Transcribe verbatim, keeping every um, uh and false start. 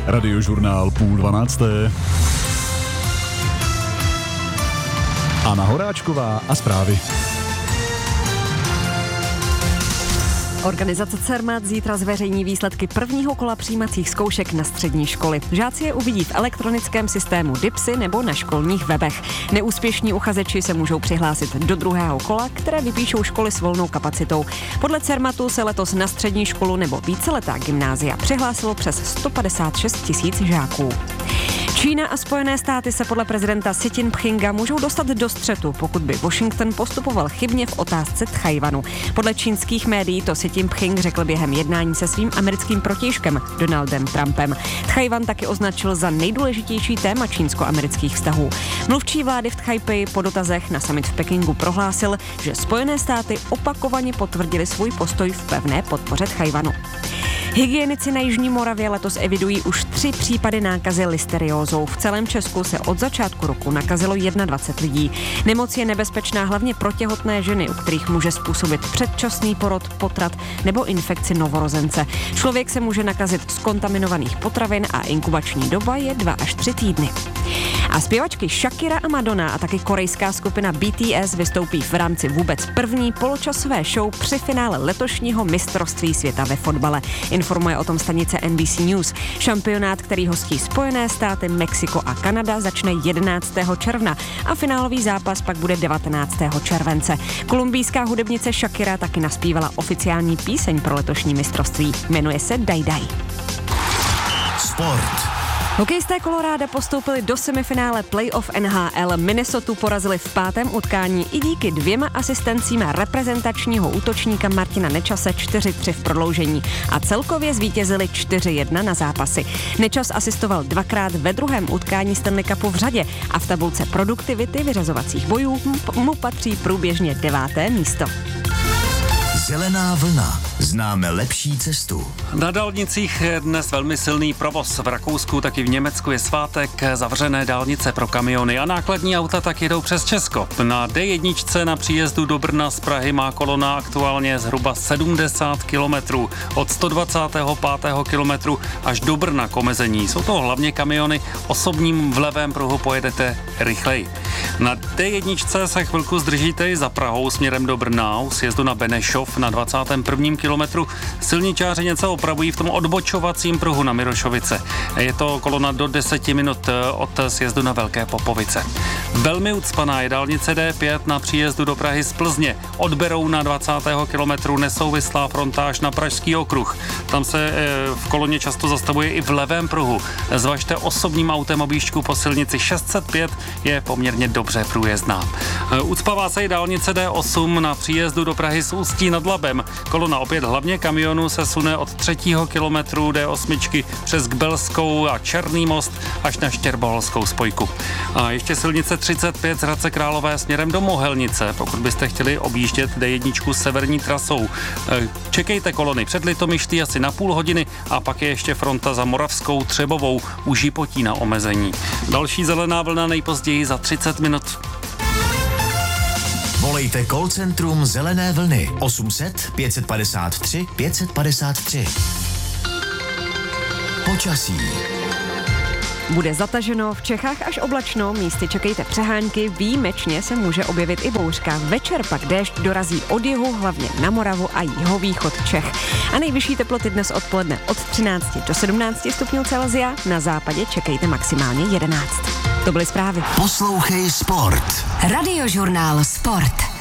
Radiožurnál půl dvanácté. Anna Horáčková a zprávy. Organizace Cermat zítra zveřejní výsledky prvního kola přijímacích zkoušek na střední školy. Žáci je uvidí v elektronickém systému DIPSy nebo na školních webech. Neúspěšní uchazeči se můžou přihlásit do druhého kola, které vypíšou školy s volnou kapacitou. Podle Cermatu se letos na střední školu nebo víceletá gymnázia přihlásilo přes sto padesát šest tisíc žáků. Čína a Spojené státy se podle prezidenta Xi Jinpinga můžou dostat do střetu, pokud by Washington postupoval chybně v otázce Tchaj-wanu. Podle čínských médií to Xi Jinping řekl během jednání se svým americkým protějškem Donaldem Trumpem. Tchaj-wan taky označil za nejdůležitější téma čínsko-amerických vztahů. Mluvčí vlády v Tchajpeji po dotazech na summit v Pekingu prohlásil, že Spojené státy opakovaně potvrdili svůj postoj v pevné podpoře Tchaj-wanu. Hygienici na Jižní Moravě letos evidují už tři případy nákazy listeriózou. V celém Česku se od začátku roku nakazilo dvacet jedna lidí. Nemoc je nebezpečná hlavně pro těhotné ženy, u kterých může způsobit předčasný porod, potrat nebo infekci novorozence. Člověk se může nakazit z kontaminovaných potravin a inkubační doba je dva až tři týdny. A zpěvačky Shakira a Madonna a taky korejská skupina B T S vystoupí v rámci vůbec první poločasové show při finále letošního mistrovství světa ve fotbale. Informuje o tom stanice N B C News. Šampionát, který hostí Spojené státy, Mexiko a Kanada, začne jedenáctého června a finálový zápas pak bude devatenáctého července. Kolumbijská hudebnice Shakira taky naspívala oficiální píseň pro letošní mistrovství. Jmenuje se Daj Daj. Sport. Hokejisté Koloráda postoupili do semifinále playoff N H L. Minnesotu porazili v pátém utkání i díky dvěma asistencím reprezentačního útočníka Martina Nečase čtyři tři v prodloužení a celkově zvítězili čtyři jedna na zápasy. Nečas asistoval dvakrát ve druhém utkání Stanley Cupu v řadě a v tabulce produktivity vyřazovacích bojů mu patří průběžně deváté místo. Zelená vlna. Známe lepší cestu. Na dálnicích je dnes velmi silný provoz. V Rakousku, taky v Německu je svátek, zavřené dálnice pro kamiony a nákladní auta tak jedou přes Česko. Na D jedna na příjezdu do Brna z Prahy má kolona aktuálně zhruba sedmdesát kilometrů. Od sto dvacátého pátého kilometru až do Brna k omezení. Jsou to hlavně kamiony, osobním v levém pruhu pojedete rychleji. Na D jedna se chvilku zdržíte i za Prahou směrem do Brna, u sjezdu na Benešov na dvacátém prvním kilometru. Silničáři něco opravují v tom odbočovacím pruhu na Mirošovice. Je to kolona do deseti minut od sjezdu na Velké Popovice. Velmi ucpaná je dálnice D pět na příjezdu do Prahy z Plzně. Od Berouna dvacátého kilometru nesouvislá fronta až na Pražský okruh. Tam se v koloně často zastavuje i v levém pruhu. Zvažte osobním autem objížďku po silnici šest set pět, je poměrně dobře průjezdná. Ucpává se i dálnice D osm na příjezdu do Prahy z Ústí nad Labem. Kolona opět hlavně kamionů se sune od třetího kilometru D osm přes Kbelskou a Černý most až na Štěrboholskou spojku. A ještě silnice třicet pět z Hradce Králové směrem do Mohelnice, pokud byste chtěli objíždět D jedna severní trasou. Čekejte kolony před Litomyšlí asi na půl hodiny a pak je ještě fronta za Moravskou Třebovou u Žipotí na omezení. Další zelená vlna nejpozději za třicet minut. Volejte call centrum Zelené vlny osm set pět padesát tři pět padesát tři. Počasí. Bude zataženo, v Čechách až oblačno, místy čekejte přehánky, výjimečně se může objevit i bouřka. Večer pak déšť dorazí od jihu, hlavně na Moravu a jihovýchod Čech. A nejvyšší teploty dnes odpoledne od třinácti do sedmnácti stupňů Celsia, na západě čekejte maximálně jedenáct. To byly zprávy. Poslouchej Sport. Radiožurnál Sport.